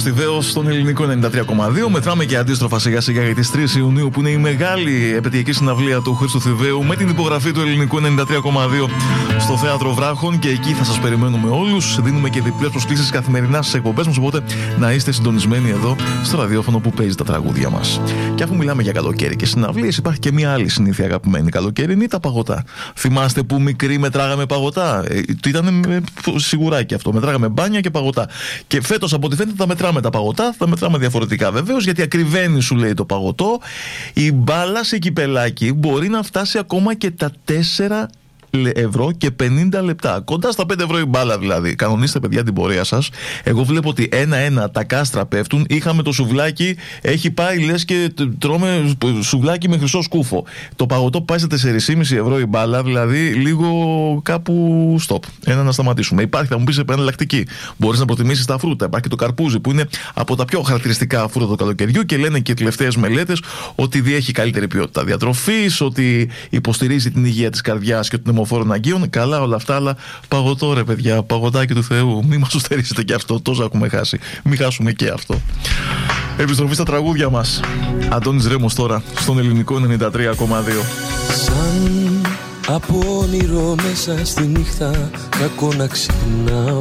Θηβαίος στον ελληνικό 93,2. Μετράμε και αντίστροφα σιγά σιγά για τις 3 Ιουνίου που είναι η μεγάλη επαιτειακή συναυλία του Χρήστου Θηβαίου με την υπογραφή του ελληνικού 93,2 στο Θέατρο Βράχων. Και εκεί θα σας περιμένουμε όλους. Δίνουμε και διπλές προσκλήσεις καθημερινά στις εκπομπές μας. Οπότε να είστε συντονισμένοι εδώ στο ραδιόφωνο που παίζει τα τραγούδια μας. Και αφού μιλάμε για καλοκαίρι και συναυλίες, υπάρχει και μια άλλη συνήθεια αγαπημένη καλοκαιρινή, τα παγωτά. Θυμάστε που μικροί μετράγαμε παγωτά? Ήταν σιγουράκι αυτό. Μετράγαμε μπάνια και παγωτά. Και φέτος από ό,τι φαίνεται θα μετράμε τα παγωτά, θα μετράμε διαφορετικά βεβαίως, γιατί ακριβένει σου λέει το παγωτό. Η μπάλα σε κυπελάκι μπορεί να φτάσει ακόμα και τα 4 ευρώ και 50 λεπτά. Κοντά στα 5 ευρώ η μπάλα δηλαδή. Κανονίστε, παιδιά, την πορεία σας. Εγώ βλέπω ότι ένα-ένα τα κάστρα πέφτουν. Είχαμε το σουβλάκι, έχει πάει λες και τρώμε σουβλάκι με χρυσό σκούφο. Το παγωτό πάει σε 4,5 ευρώ η μπάλα, δηλαδή λίγο κάπου stop. Ένα να σταματήσουμε. Υπάρχει, θα μου πεις, εναλλακτική. Μπορείς να προτιμήσεις τα φρούτα. Υπάρχει και το καρπούζι που είναι από τα πιο χαρακτηριστικά φρούτα του καλοκαιριού και λένε και οι τελευταίες μελέτες ότι διέχει καλύτερη ποιότητα διατροφής, ότι υποστηρίζει την υγεία της καρδιάς και των αιμοφόρων αγκίων. Καλά όλα αυτά, αλλά παγωτό ρε παιδιά, παγωτάκι του Θεού. Μην μας το στερήσετε και αυτό, τόσο έχουμε χάσει. Μην χάσουμε και αυτό. Επιστροφή στα τραγούδια μας. Αντώνης Ρέμος τώρα στον ελληνικό 93,2. Σαν από όνειρο μέσα στη νύχτα, κακό να ξυπνάω.